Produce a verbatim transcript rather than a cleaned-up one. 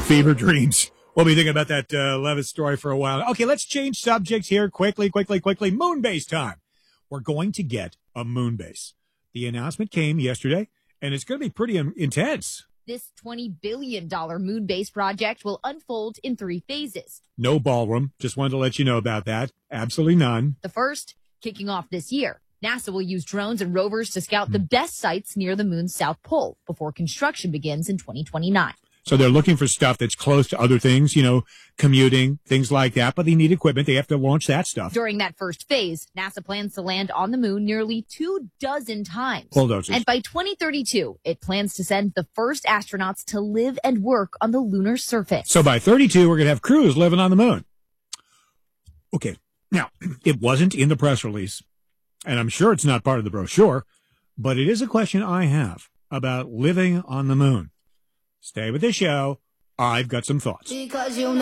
Fever dreams. We'll be thinking about that uh, Levis story for a while. Okay, let's change subjects here quickly, quickly, quickly. Moon base time. We're going to get a moon base. The announcement came yesterday, and it's going to be pretty in- intense. This twenty billion dollars moon base project will unfold in three phases. No ballroom. Just wanted to let you know about that. Absolutely none. The first, kicking off this year. NASA will use drones and rovers to scout the best sites near the moon's south pole before construction begins in twenty twenty-nine. So they're looking for stuff that's close to other things, you know, commuting, things like that, but they need equipment. They have to launch that stuff. During that first phase, NASA plans to land on the moon nearly two dozen times. Bulldozers. And by twenty thirty-two, it plans to send the first astronauts to live and work on the lunar surface. So by thirty-two, we're going to have crews living on the moon. Okay. Now, it wasn't in the press release, and I'm sure it's not part of the brochure, but it is a question I have about living on the moon. Stay with the show. I've got some thoughts. Because you know